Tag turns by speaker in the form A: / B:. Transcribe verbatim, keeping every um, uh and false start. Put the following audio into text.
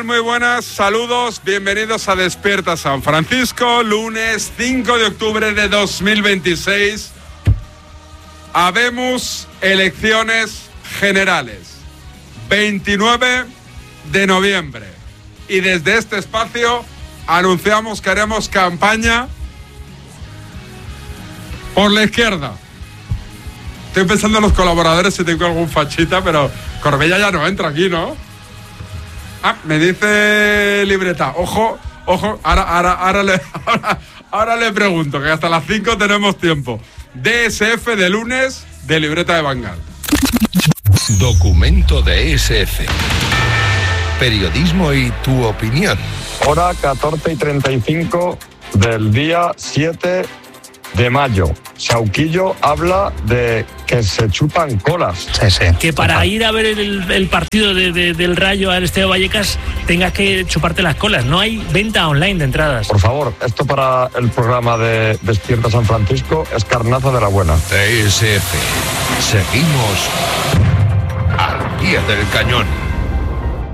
A: Muy buenas, saludos, bienvenidos a Despierta San Francisco, lunes cinco de octubre de dos mil veintiséis. Habemos elecciones generales, veintinueve de noviembre. Y desde este espacio anunciamos que haremos campaña por la izquierda. Estoy pensando en los colaboradores si tengo algún fachita, pero Corbella ya no entra aquí, ¿no? Ah, me dice Libreta, ojo, ojo, ahora, ahora, ahora, le, ahora, ahora le pregunto, que hasta las cinco tenemos tiempo. D S F de lunes de Libreta de Bangal.
B: Documento de E S F. Periodismo y tu opinión.
C: Hora catorce y treinta y cinco del día siete de mayo. Sauquillo habla de que se chupan colas.
D: Sí, sí. Que para Total. ir a ver el, el partido de, de, del Rayo al Estadio Vallecas tengas que chuparte las colas. No hay venta online de entradas.
C: Por favor, esto para el programa de Despierta San Francisco es carnaza de la buena.
B: E S F. Seguimos al pie del cañón.